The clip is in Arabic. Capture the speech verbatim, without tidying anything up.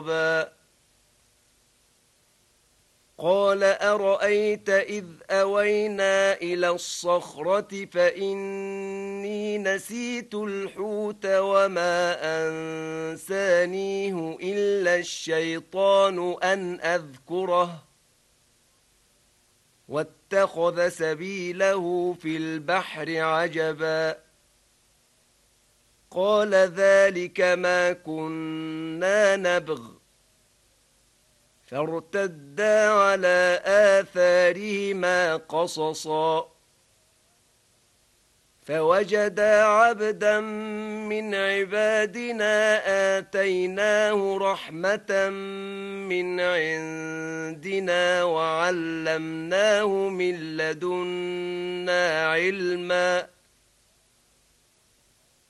قال أرأيت إذ أوينا إلى الصخرة فإني نسيت الحوت وما أنسانيه إلا الشيطان أن أذكره واتخذ سبيله في البحر عجبا قال ذلك ما كنا نبغ فارتدا على آثارهما قصصا فوجدا عبدا من عبادنا آتيناه رحمة من عندنا وعلمناه من لدنا علما